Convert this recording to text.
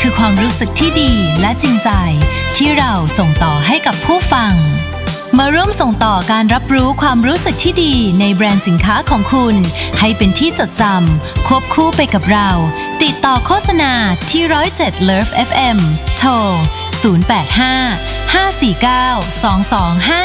คือความรู้สึกที่ดีและจริงใจที่เราส่งต่อให้กับผู้ฟังมาร่วมส่งต่อการรับรู้ความรู้สึกที่ดีในแบรนด์สินค้าของคุณให้เป็นที่จดจำควบคู่ไปกับเราติดต่อโฆษณาที่107 Love FM โทร 085 549 2251